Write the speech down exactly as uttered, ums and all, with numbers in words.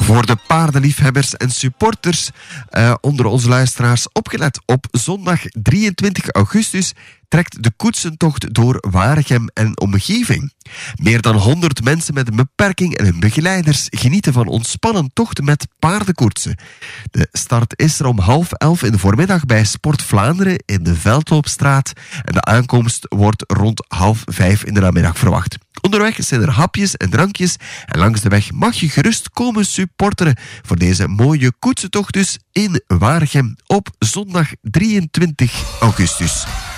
Voor de paardenliefhebbers en supporters uh, onder onze luisteraars opgelet. Op zondag drieëntwintig augustus trekt de koetsentocht door Waregem en omgeving. Meer dan honderd mensen met een beperking en hun begeleiders genieten van ontspannen tochten met paardenkoetsen. De start is er om half elf in de voormiddag bij Sport Vlaanderen in de Veldloopstraat en de aankomst wordt rond half vijf in de namiddag verwacht. Onderweg zijn er hapjes en drankjes en langs de weg mag je gerust komen supporteren voor deze mooie koetsentocht dus in Waregem op zondag drieëntwintig augustus.